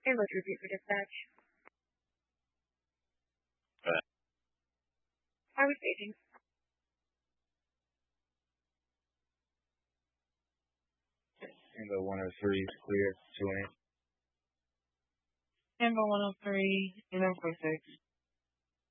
And let's repeat for dispatch. How are we staging? Tango 103 is clear. 2 Tango 103, 1146.